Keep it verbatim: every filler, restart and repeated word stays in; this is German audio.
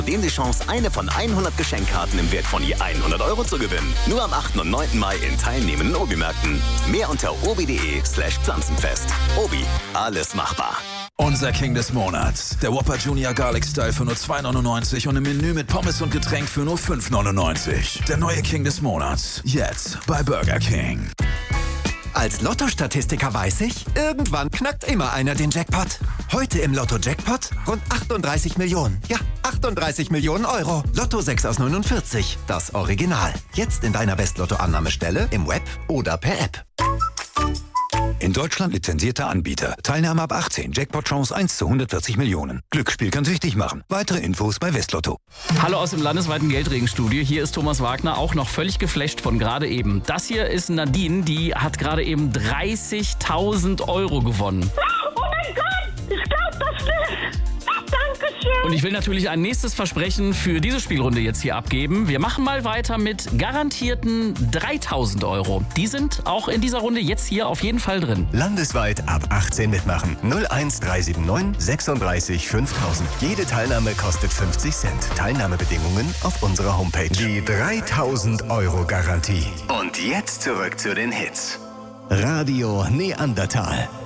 Dem die Chance, eine von hundert Geschenkkarten im Wert von je hundert Euro zu gewinnen. Nur am achten und neunten Mai in teilnehmenden Obi-Märkten. Mehr unter obi.de slash Pflanzenfest. Obi, alles machbar. Unser King des Monats. Der Whopper Junior Garlic Style für nur zwei neunundneunzig und im Menü mit Pommes und Getränk für nur fünf neunundneunzig. Der neue King des Monats. Jetzt bei Burger King. Als Lotto-Statistiker weiß ich, irgendwann knackt immer einer den Jackpot. Heute im Lotto-Jackpot rund achtunddreißig Millionen. Ja, achtunddreißig Millionen Euro. Lotto sechs aus neunundvierzig. Das Original. Jetzt in deiner West-Lotto-Annahmestelle, im Web oder per App. In Deutschland lizenzierter Anbieter. Teilnahme ab achtzehn. Jackpot-Chance eins zu hundertvierzig Millionen. Glücksspiel kann süchtig machen. Weitere Infos bei Westlotto. Hallo aus dem landesweiten Geldregenstudio. Hier ist Thomas Wagner, auch noch völlig geflasht von gerade eben. Das hier ist Nadine, die hat gerade eben dreißigtausend Euro gewonnen. Oh mein Gott, ich glaub das nicht. Dankeschön. Und ich will natürlich ein nächstes Versprechen für diese Spielrunde jetzt hier abgeben. Wir machen mal weiter mit garantierten dreitausend Euro. Die sind auch in dieser Runde jetzt hier auf jeden Fall drin. Landesweit ab achtzehn mitmachen. null eins drei sieben neun sechsunddreißig fünftausend. Jede Teilnahme kostet fünfzig Cent. Teilnahmebedingungen auf unserer Homepage. Die dreitausend Euro Garantie. Und jetzt zurück zu den Hits. Radio Neandertal.